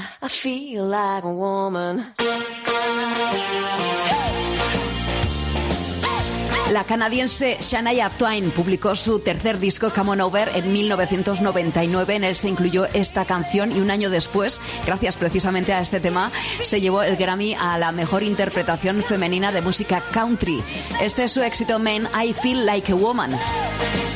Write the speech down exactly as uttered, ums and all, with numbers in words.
I feel like a woman. La canadiense Shania Twain publicó su tercer disco Come On Over en mil novecientos noventa y nueve. En él se incluyó esta canción y un año después, gracias precisamente a este tema, se llevó el Grammy a la mejor interpretación femenina de música country. Este es su éxito, Man, I Feel Like a Woman.